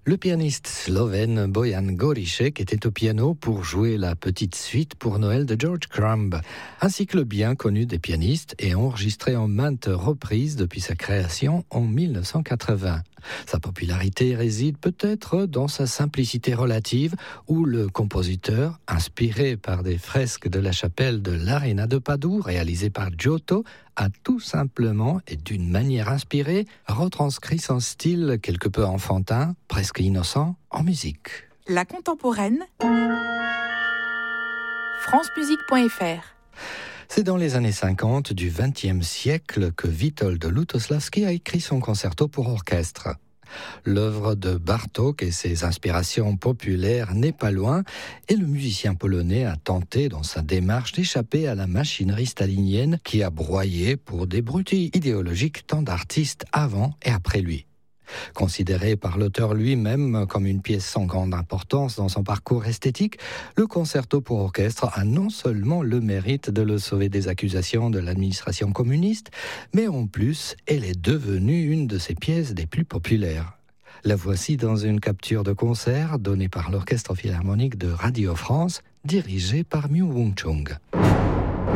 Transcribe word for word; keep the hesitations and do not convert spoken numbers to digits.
Le pianiste slovène Bojan Gorišek était au piano pour jouer la petite suite pour Noël de George Crumb, ainsi que le bien connu des pianistes et enregistré en maintes reprises depuis sa création en dix-neuf cent quatre-vingts. Sa popularité réside peut-être dans sa simplicité relative, où le compositeur, inspiré par des fresques de la chapelle de l'Arena de Padoue réalisée par Giotto, a tout simplement et d'une manière inspirée retranscrit son style quelque peu enfantin, presque innocent, en musique. La contemporaine, france musique point f r. C'est dans les années cinquante du vingtième siècle que Witold Lutosławski a écrit son concerto pour orchestre. L'œuvre de Bartók et ses inspirations populaires n'est pas loin, et le musicien polonais a tenté dans sa démarche d'échapper à la machinerie stalinienne qui a broyé pour des broutilles idéologiques tant d'artistes avant et après lui. Considéré par l'auteur lui-même comme une pièce sans grande importance dans son parcours esthétique, le concerto pour orchestre a non seulement le mérite de le sauver des accusations de l'administration communiste, mais en plus, elle est devenue une de ses pièces les plus populaires. La voici dans une capture de concert donnée par l'Orchestre philharmonique de Radio France, dirigé par Miu Wung Chung.